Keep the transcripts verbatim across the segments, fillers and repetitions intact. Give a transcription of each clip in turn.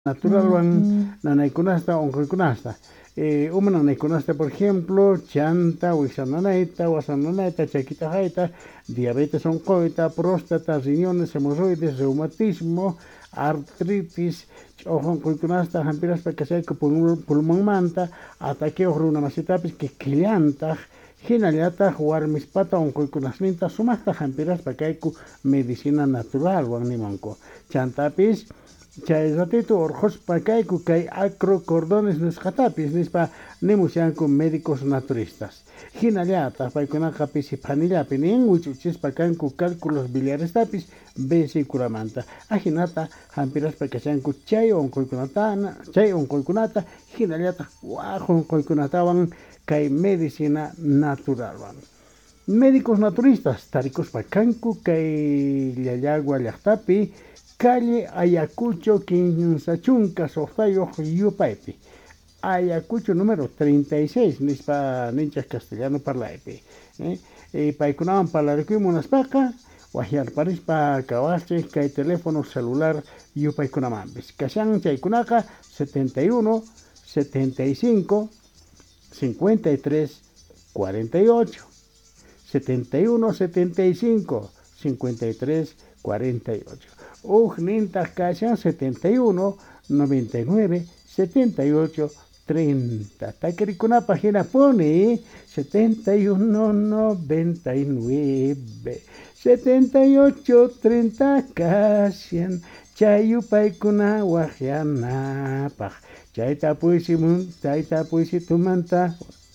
natural wan nanaykunasta onquykunasta. Eh, uma nanaykunasta, por ejemplo, chanta, wixananayta, wasananayta, chaquita diabetes oncoita, próstata, riñones, hemorroides, reumatismo, artritis, ojonquykunasta, hampiraspa kasayku pulmón manta, ataque runamasitapis que quillantaj, hinallataq warmispata onquykunasninta sumaqta hampiraspa kayku medicina natural wan nimanku. Chantapis chay ratito orjospa kayku kay acrocordones nisqatapis nispa nimusyanku médicos naturistas. Hinallataq paykunaqa pisipanillapi nin wichuchispa kanku cálculos biliarestapis vesículamanta. Ahinata hampiraspa kashanku chay onquykunata chay onquykunata hinallataq waq onquykunatawan kay medicina naturalwan. Médicos naturistas tarikuspa kanku kay Llallagua llaqtapi calle Ayacucho quince chunka soqtayuq yupaypi. Ayacucho número treinta y seis nispa ninchas castellano parlaypi. Eh, eh, paykunawan parlarikuymunaspaqa wahyarparispa kawaschi kay teléfono celular yupaykunamampis. Kashan chaykunaqa setenta y uno, setenta y cinco, cincuenta y tres, cuarenta y ocho. setenta y uno, setenta y cinco, cincuenta y tres, cuarenta y ocho. Uj ninta kashan setenta y uno, noventa y nueve, setenta y ocho, treinta. Taquericuna página pone setenta y uno, noventa y nueve, setenta y ocho, treinta kashan. Chayupaykuna wahyanapaq. Chayta puysimun, chayta puysitumanta.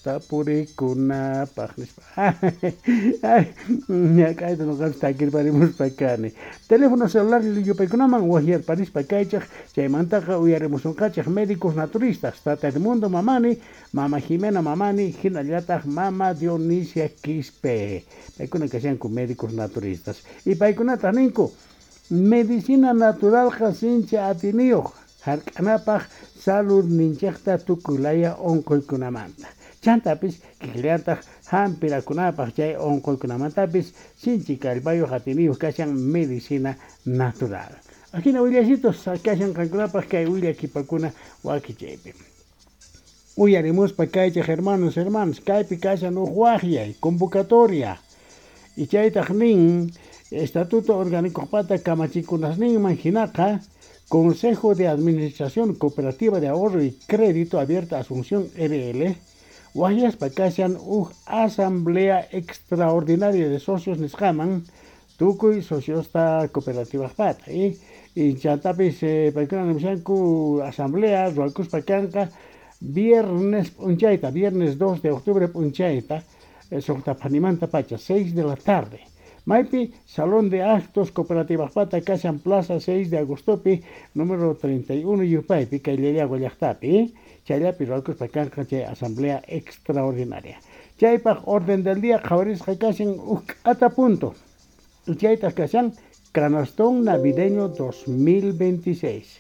Tapurikunapaq nispa. Ay, ñakayta nuqanchis takirparimuspa kani. Teléfono celular yupaykunaman wahyarparispa kaychaq chaymantaqa uyarimusunqachik médicos naturistas. Tata Edmundo mamani, mama Jimena mamani, hinallataq mama Dionisia Quispe. Paykuna kashanku médicos naturistas. Y paykunata ninku medicina natural qasincha atiniyuq. Hark'anapaq salud ninchaqta tukulaya onquykunamanta. Chantapis kikllantaq hampirakunapaq chay onquykunamantapis sinchi kallpayuq atiniyuq kashan medicina natural. Akina willachitos kashan qankunapaq kay willakipakuna wakichaypi. Uyarimuspa kaychaq hermanos hermanos kaypi kashan uj wahyay convocatoria. Y chaytaq nin estatuto orgánicoqpata kamachikunasninman hinaqa Consejo de Administración Cooperativa de Ahorro y Crédito Abierta Asunción R L Wahyaspa kashan uj asamblea extraordinaria de socios nisqaman tukuy sociosta cooperativaqpata y y chantapis paykuna nimushanku asamblea ruwakuspa kanqa viernes p'unchayta viernes dos de octubre p'unchayta suqtapanimanta pacha seis de la tarde. Maypi Salón de Actos Cooperativaqpata kashan Plaza seis de agostopi número treinta y uno yupaypi kay Llallagua llaqtapi. Chayllapi ruwakuspa kanqa chay asamblea extraordinaria. Chaypaq orden del día qhawarisqa kashan uk'ata punto. Y chaytaq kashan canastón navideño dos mil veintiséis.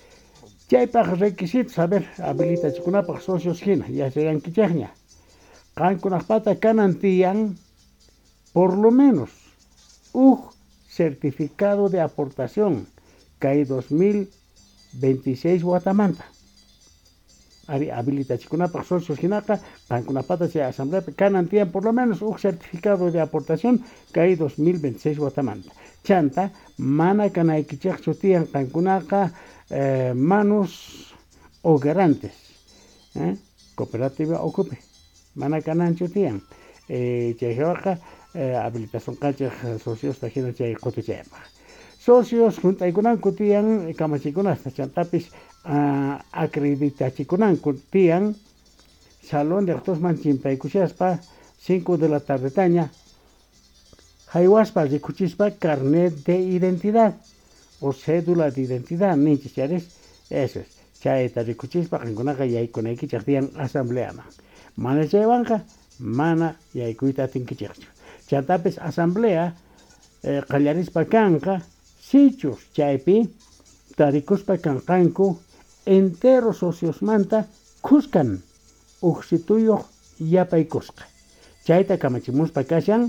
Chaypaq requisitos, a ver, habilitachikunapaq socios hina, ya sean kichaqña. Qankunaqpata kanan tiyan por lo menos uj certificado de aportación kay dos mil veintiséis watamanta. Ari habilitachikunapaq socios hinaqa qankunapata chay asamblea kanan tiyan por lo menos uj certificado de aportación kay dos mil veintiséis watamanta. Chanta mana kanaykichaqchu tiyan qankunaqa eh, manos hogarantes. Eh? Cooperativa Ocupe. Mana kananchu tiyan. Eh, chayqa eh, habilitación qanchaq socios tajina chay qutichaypaq. Socios juntaykunanku tiyan kamachikunasta chantapis uh, acreditachikunanku tiyan Salón de Actosman chimpaykushaspa cinco de la tardetaña haywaspa rikuchispa carnet de identidad o cédula de identidad ninchis charis eso es chayta rikuchispa qankunaqa yaykunaykichaq tiyan asambleaman mana chaywanqa mana yaykuyta atinkichaqchu. Chantapis asamblea eh, qallarispa kanqa sichus chaypi tarikuspa kanqanku entero sociosmanta kuskan uqsituyuq yapaykusqa. Chayta kamachimuspa kashan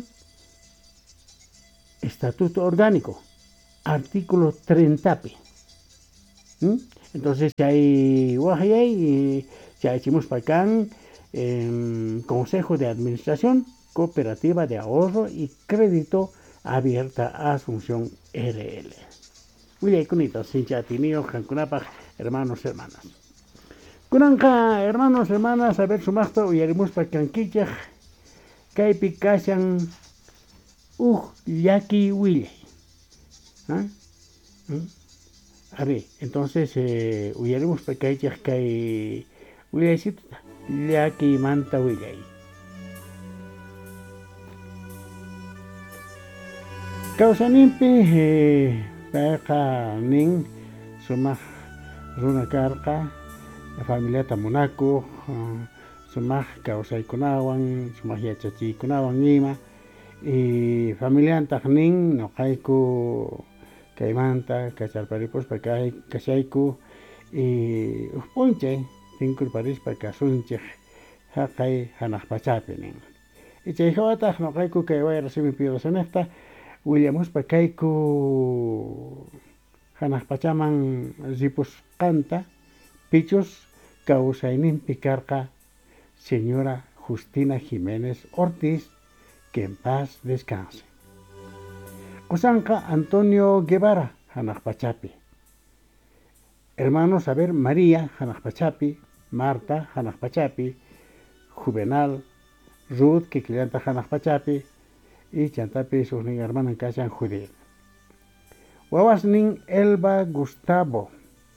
estatuto orgánico artículo treinta pi. ¿Mm? Entonces hay guajayay y ya hicimos para acá eh, Consejo de Administración Cooperativa de Ahorro y Crédito Abierta Asunción R L. Willy Kunito, Sinchatinio, Jankunapaj, hermanos, hermanas. Kunanka, hermanos, hermanas, a ver su masto y haremos para canquichaj, Kaipi Kashan, Uj, Yaki, Willy. ¿Ah? ¿Mm? A ver, entonces, eh, huyaremos para que haya que Willy, Yaki, Manta, Willy. Causanimpi, eh, Paja, Ning, Sumaj, Runa Carca, la familia Tamunaco, uh, Sumaj, Causay Kunawan, Sumaj Yachachi Kunawan, Lima, y familia Antajnin, Nojaiku, Caimanta, Cachalparipos, Pacay, Cachaiku, y Ponche, Tinkur Paris, Pacasunche, Hakai, Hanajpachapening. Y Chehawata, Nojaiku, que voy a recibir piedras en esta. Williamus Pacaiku Hanajpachaman Zipus Canta, Pichos, Causainin Picarca, señora Justina Jiménez Ortiz, que en paz descanse. Osanka Antonio Guevara, Hanajpachapi. Hermanos, a ver, María, Hanajpachapi, Marta, Hanajpachapi, Juvenal, Ruth, que clienta Hanajpachapi, y Chantapi, sus niñas hermanas, Cachan Judith. Wawasnin Elba Gustavo,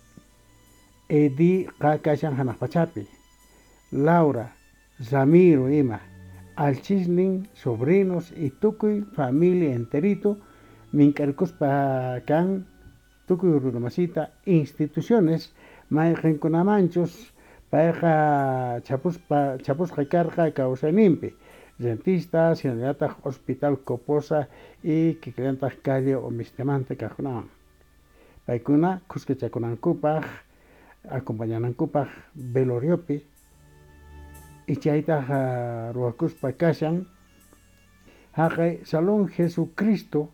Edi Cachan Hanajpachapi, Laura, Zamiro, Ima, Alchisnin, sobrinos y Tucuy, familia enterito, Mincarcos Pacan, Tucuy Runamasita, instituciones, Mayan Cunamanchos, Paeja Chapus Chapus Recarga, Causa Nimpe, Rentistas, Generata Hospital Coposa y Kiklentas Calle o Mistemante Cajunan. Paikuna, Cusquechacunan Cupaj, acompañanan Cupaj, Veloriopi, y Chaita Ruacus Pacashan, Hagai Salón Jesucristo,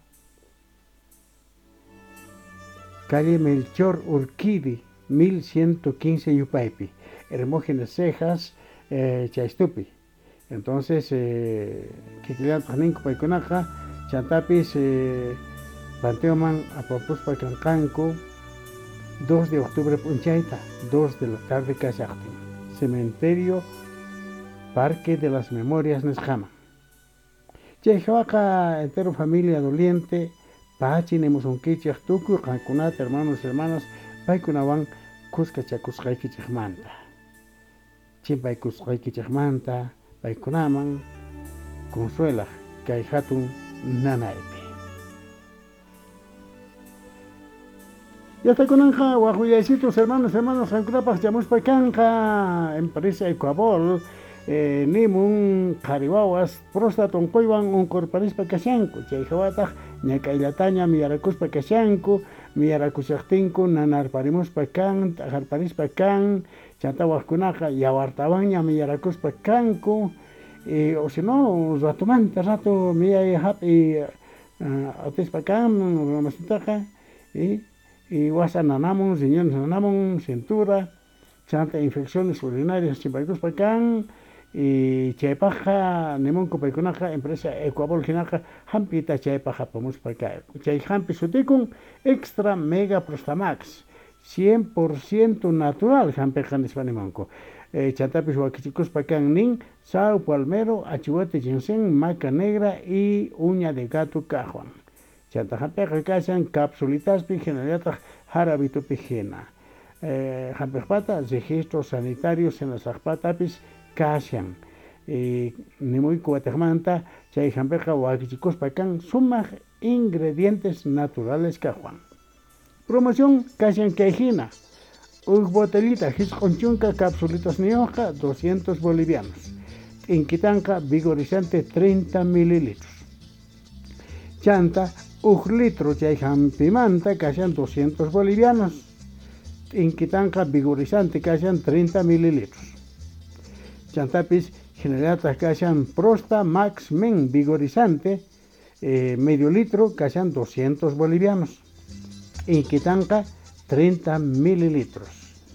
Calle Melchor Urquidi, mil ciento quince Yupaipi, Hermógenes Cejas, eh, Chaistupi. Entonces, eh, Kikilian Paninco Paikunaja, Chantapis, eh, Panteoman, Apapus Paikankanko, dos de octubre Punchaita, dos de la tarde Kazachtin. Cementerio Parque de las Memorias Nesjama. Chehawaka, entero familia doliente, Pachi Nemusunkichach Tuku, Kankunat, hermanos, hermanas, Paikunawan, Kuskachakusraikichmanta. Chimpaikusraikichmanta. Paikunaman, Consuela, Kaihatun, Nanaipi. Ya está con Anja, Guajuyaycitos, hermanos, hermanos, Jancunapas, Yamus Paikanja, en París, Ecuabol, eh, Nimun, Caribawas, Prostaton, Coiban, un Corparis Pacashanco, Chayjawata, Ñacailataña, Miyaracus Pacashanco, Miyaracushachtinco, Nanar Parimus Pacan, Tajarparis Pacan, Chantahuascunaja, Yawartabaña, Miyaracus Pacanco, eh, o si no, Ratumanta, Rato, Mia Happy, Otis Pacan, Ramasitaja, y y Wasananamun, riñones nanamun, cintura, chanta infecciones urinarias, Chimpaikus Pacan, y Chaypaja, Nemonco Paicunaja, empresa Ecuabol Ginaja, Hampita Chaypaja, Pamus Paca, Chay Hampi Suticum, extra mega prostamax, cien por ciento natural, Hampejan Hispanimanco. Eh, Chantapis Huaquichicus Pacan Nin, Sao Palmero, Achihuate Ginseng, Maca Negra y Uña de Gato Cajuan. Chantajapeja Casan, Capsulitas Pigenaliata, Jarabito Pigena. Eh, Jampejpata, registros sanitarios en las Ajpatapis, Casan. Eh, Nimuy Cuatemanta, Chay Jampeja Huaquichicus Pacan, suma ingredientes naturales Cajuan. Promoción Casan Quejina. Un botellita Gisconchunca, capsulitas Nioja, doscientos bolivianos. Inquitanca, vigorizante, treinta mililitros. Chanta, un litro de pimanta, que sean doscientos bolivianos. Inquitanca, vigorizante, que sean treinta mililitros. Chantapis, generata, que sean prosta, max, men, vigorizante, eh, medio litro, que sean doscientos bolivianos. Inquitanca, treinta mililitros.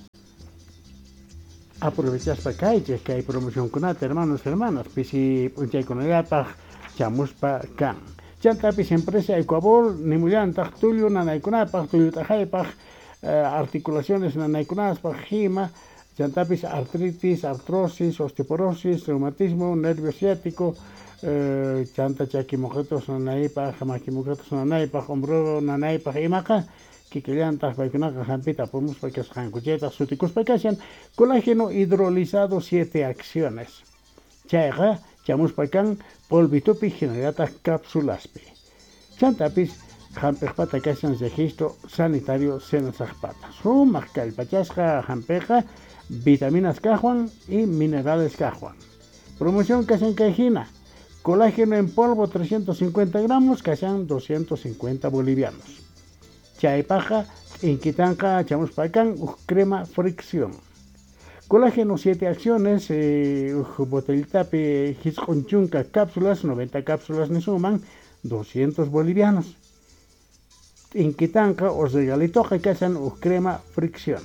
Aprovechaspa kaychik kay promocionkunata hermanos hermanas pisi punchaykunallapaq chamuspa kan. Chantapis empresa Ecuabol nimullantaq tullu nanaykunapaq tullu t'aqaypaq articulaciones nanaykunaspaq hima chantapis artritis, artrosis, osteoporosis, reumatismo, nervio ciático, eh, chanta chakimuqatus nanaypaq, makimuqatus nanaypaq, hombro nanaypaq imaqa kikillantaq paykunaqa hampita apumuspa kasqankuchaytaq sutikuspa kashan colágeno hidrolizado siete acciones. Chayqa chamuspa kan polvitupi hinallataq cápsulaspi. Chantapis hampiqpata kashan registro sanitario senasaqpata. Sumaq kallpachasqa hampiqa vitaminas kajwan y minerales kajwan. Promoción kashan kayhina. Colágeno en polvo trescientos cincuenta gramos kashan doscientos cincuenta bolivianos. Chaypaqa inquitanqa chamuspakan uj crema fricción. Colágeno siete acciones, eh, uj botellitapi hisq'unchunka cápsulas, noventa cápsulas ni suman, doscientos bolivianos. Inquitanqa o regalitoqa kashan uj crema fricción.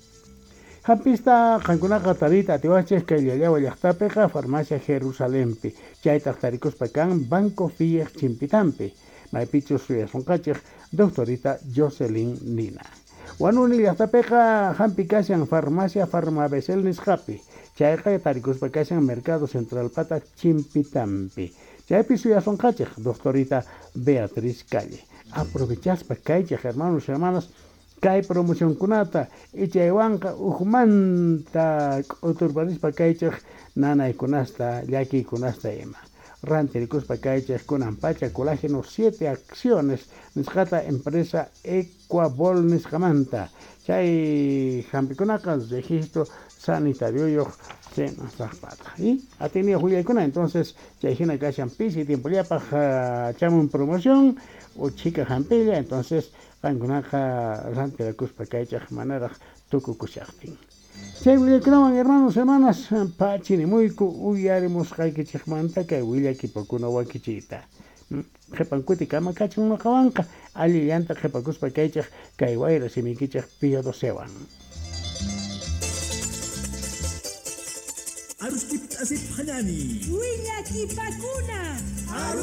Hampista qankunaqa tarita atiwachis kay llallawa llaqtapiqa farmacia Jerusalempi. Chaytaq tarikuspa kan Banco Fieg Chimpitampi. Maypichus suyasunqachiq doctorita Jocelyn Nina. Wanuni llaqtapiqa hampi kashan farmacia Farmabesel nisqapi. Chayqa tarikuspa kashan mercado central pata Chimpitampi. Chaypi suyasunqachiq doctorita Beatriz Calle. Aprovechaspa kaychaq hermanos y hermanas kay promocionkunata ichaywanqa ujmanta k'uturparispa kaychaq nanaykunasta llakiykunasta ima. Rantirikuspa kaychaq kunan pacha colágeno siete acciones nisqata empresa Ecuabol nisqamanta. Chay hampikunaqa registro sanitario senasaqpata. Y atenia juliaykuna entonces chayhina kashan pisi tiempollapaq chamun promoción o chica hampilla entonces qankunaqa rantirakuspa kaychaq manaraq tukukushaqtin. Chay willakinawan hermanos hermanas pachinimuyku uyarimusqaykichikmanta kay willakipakuna wakichiyta. Qhipankuti kamakachin maqawanqa allillanta qhipakuspa kaychaq kay wayra simikichaq pilladosewan. Aruskip asip hanani. Willakipakuna.